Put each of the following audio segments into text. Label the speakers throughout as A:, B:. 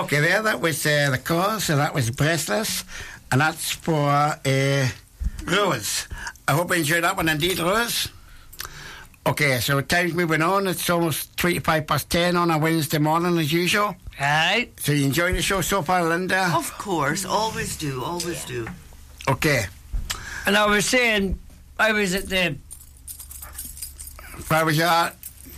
A: Okay, that was the cause, so that was Breathless, and that's for Rose. I hope you enjoyed that one indeed, Rose. Okay, so time's moving on. It's almost 10 on a Wednesday morning as usual.
B: Aye.
A: So you enjoying the show so far, Linda?
C: Of course, always do.
A: Okay.
B: And I was saying, I was at the...
A: Where was you at?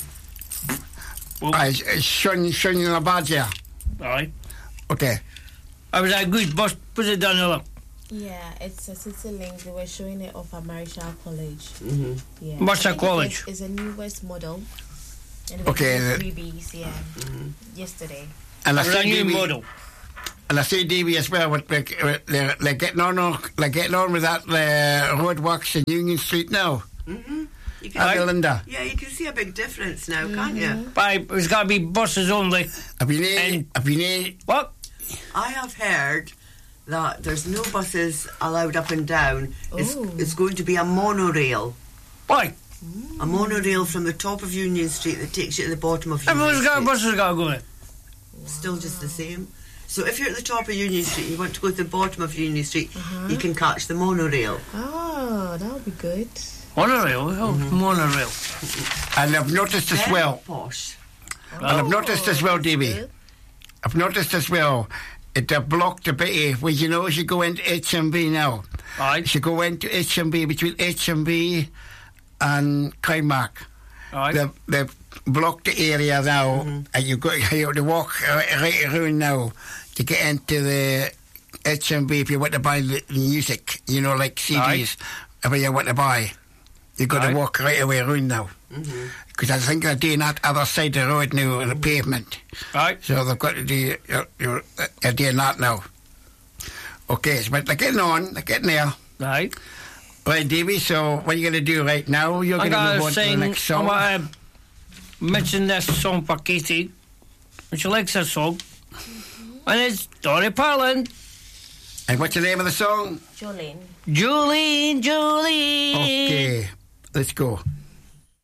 A: Shun La Badger.
B: Aye.
A: Okay.
B: I was at Goose Bus, put it down over.
D: Yeah, it's a city link. They were showing it off at Marischal College. Yeah.
B: Marischal College.
D: It's a newest model. And
A: okay.
D: Freebies, yeah. Yesterday.
A: And
B: I say new model.
A: And I say DB as well. They're getting on with that roadworks in Union Street now.
C: You can,
A: Linda.
C: Yeah, you can see a big difference now, can't you?
B: But it's got to be buses only.
A: Have you
B: What?
C: I have heard that there's no buses allowed up and down. It's going to be a monorail.
B: Why?
C: A monorail from the top of Union Street that takes you to the bottom of Union
B: Everyone's
C: Street.
B: got buses got to go there.
C: Still just the same. So if you're at the top of Union Street and you want to go to the bottom of Union Street, you can catch the monorail.
D: Oh, that would be good.
B: Monorail? Monorail.
A: And I've noticed as well.
C: Posh.
A: And I've noticed as well, DB. I've noticed as well. They've blocked a bit where you know as you go into HMB now.
B: Right.
A: As you go into HMB, between HMB and Primark.
B: Right.
A: They've blocked the area now, and you have to walk right around now to get into the HMB if you want to buy the music, you know, like CDs, whatever you want to buy. You've got to walk right away around now. Because I think they're doing that other side of the road now, on the pavement.
B: Right.
A: So they've got to do, they're doing that now. Okay, so, but they're getting on, they're getting there.
B: Right.
A: Right, Davey, so what are you going to do right now? You're going to move on to the next song.
B: I'm going to mention this song for Katie. And she likes this song. And it's Dolly Parton.
A: And what's the name of the song?
D: Jolene.
B: Jolene.
A: Okay, let's go.